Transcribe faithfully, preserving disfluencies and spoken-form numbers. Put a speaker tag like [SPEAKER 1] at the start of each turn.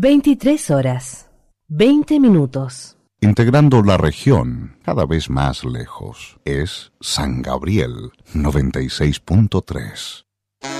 [SPEAKER 1] veintitrés horas, veinte minutos.
[SPEAKER 2] Integrando la región cada vez más lejos, es San Gabriel noventa y seis punto tres.